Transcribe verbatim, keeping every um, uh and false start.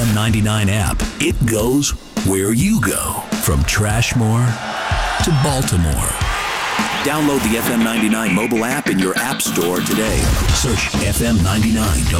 M ninety-nine app. It goes where you go. From Trashmore to Baltimore. Download the F M ninety-nine mobile app in your app store today. Search F M ninety-nine